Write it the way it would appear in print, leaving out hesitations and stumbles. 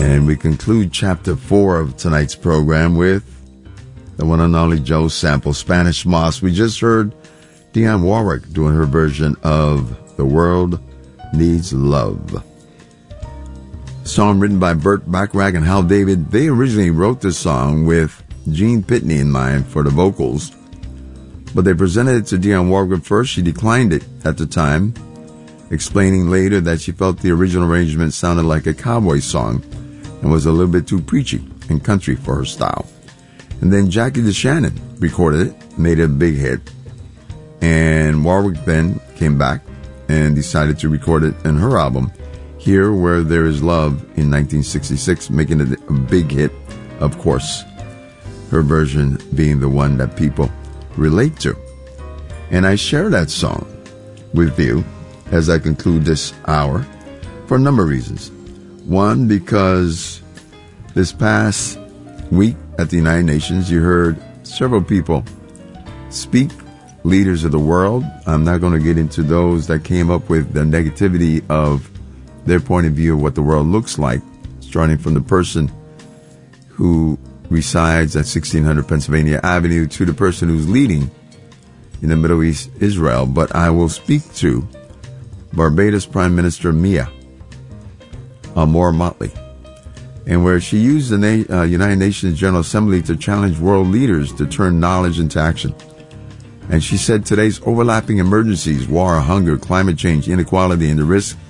And we conclude chapter 4 of tonight's program with the one and only Joe Sample, Spanish Moss. We just heard Dionne Warwick doing her version of The World Needs Love. Song written by Burt Bacharach and Hal David. They originally wrote this song with Gene Pitney in mind for the vocals, but they presented it to Dionne Warwick first. She declined it at the time, explaining later that she felt the original arrangement sounded like a cowboy song and was a little bit too preachy and country for her style. And then Jackie DeShannon recorded it, made it a big hit, and Warwick then came back and decided to record it in her album, Here Where There Is Love, in 1966, making it a big hit, of course, her version being the one that people relate to. And I share that song with you as I conclude this hour for a number of reasons. One, because this past week at the United Nations, you heard several people speak, leaders of the world. I'm not going to get into those that came up with the negativity of their point of view of what the world looks like, starting from the person who resides at 1600 Pennsylvania Avenue to the person who's leading in the Middle East, Israel. But I will speak to Barbados Prime Minister Mia Motley, and where she used the United Nations General Assembly to challenge world leaders to turn knowledge into action. And she said today's overlapping emergencies, war, hunger, climate change, inequality, and the risk